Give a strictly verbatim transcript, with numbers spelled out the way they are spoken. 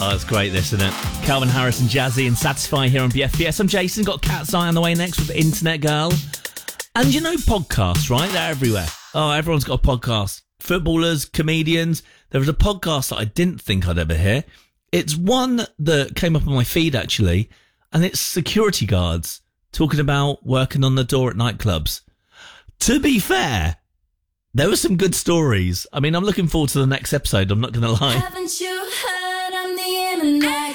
Oh, it's great, this, isn't it? Calvin Harris and Jazzy and Satisfy here on B F B S. I'm Jason, got Cat's Eye on the way next with Internet Girl. And you know podcasts, right? They're everywhere. Oh, everyone's got a podcast. Footballers, comedians. There was a podcast that I didn't think I'd ever hear. It's one that came up on my feed, actually, and it's security guards talking about working on the door at nightclubs. To be fair, there were some good stories. I mean, I'm looking forward to the next episode, I'm not going to lie. Haven't you heard I'm the internet?